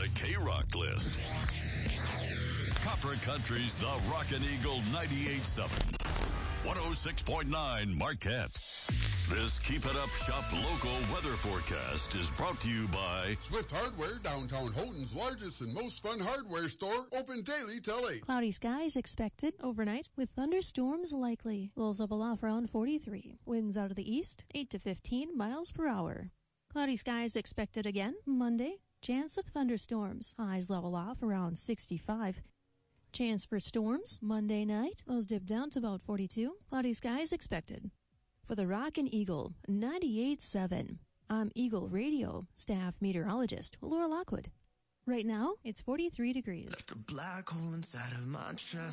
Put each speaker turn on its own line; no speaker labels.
the K-Rock list. Copper Country's The Rockin' Eagle 98.7. 106.9 Marquette. This Keep It Up Shop local weather forecast is brought to you by
Swift Hardware, downtown Houghton's largest and most fun hardware store, open daily till 8.
Cloudy skies expected overnight with thunderstorms likely. Lows level off around 43. Winds out of the east, 8 to 15 miles per hour. Cloudy skies expected again Monday. Chance of thunderstorms. Highs level off around 65. Chance for storms Monday night. Lows dip down to about 42. Cloudy skies expected. For the Rockin' Eagle 98.7, I'm Eagle Radio staff meteorologist Laura Lockwood. Right now, it's 43 degrees.
Left a black hole inside of my chest.